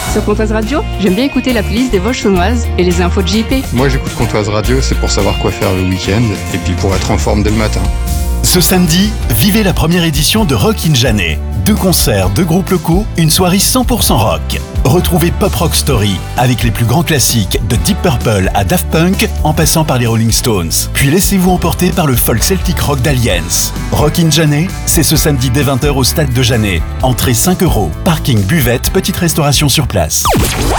Sur Comtoise Radio, j'aime bien écouter la playlist des Vosges saunoises et les infos de JP. Moi j'écoute Comtoise Radio, c'est pour savoir quoi faire le week-end et puis pour être en forme dès le matin. Ce samedi, vivez la première édition de Rock in Janet. 2 concerts, 2 groupes locaux, une soirée 100% rock. Retrouvez Pop Rock Story avec les plus grands classiques de Deep Purple à Daft Punk en passant par les Rolling Stones. Puis laissez-vous emporter par le folk celtic rock d'Aliens. Rock in Janet, c'est ce samedi dès 20h au stade de Janet. Entrée 5 €. Parking, buvette, petite restauration sur place.